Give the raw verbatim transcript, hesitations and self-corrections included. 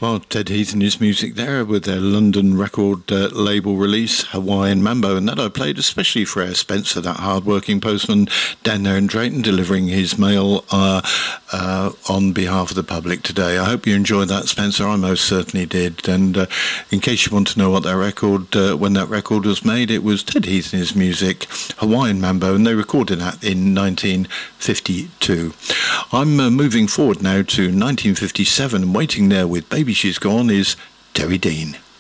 Well, Ted Heath and his music there with their London record uh, label release, Hawaiian Mambo, and that I played especially for Air Spencer, that hard-working postman down there in Drayton, delivering his mail uh, uh, on behalf of the public today. I hope you enjoyed that, Spencer. I most certainly did. And uh, in case you want to know what that record, uh, when that record was made, it was Ted Heath and his music, Hawaiian Mambo, and they recorded that in nineteen fifty-two. I'm uh, moving forward now to nineteen fifty-seven, and waiting there with Baby She's Gone is Terry Dean.